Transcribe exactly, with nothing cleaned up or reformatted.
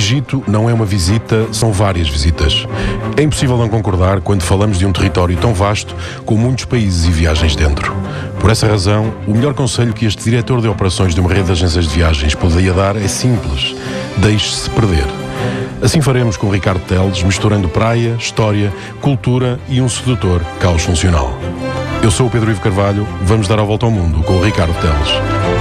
Egito não é uma visita, são várias visitas. É impossível não concordar quando falamos de um território tão vasto com muitos países e viagens dentro. Por essa razão, o melhor conselho que este diretor de operações de uma rede de agências de viagens poderia dar é simples: deixe-se perder. Assim faremos com o Ricardo Teles, misturando praia, história, cultura e um sedutor caos funcional. Eu sou o Pedro Ivo Carvalho, vamos dar a volta ao mundo com o Ricardo Teles.